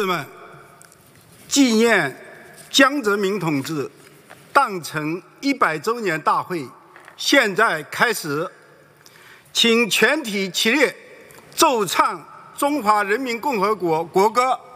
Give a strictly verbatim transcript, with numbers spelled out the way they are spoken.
志们，纪念江泽民同志诞辰一百周年大会现在开始，请全体起立，奏唱中华人民共和国国歌。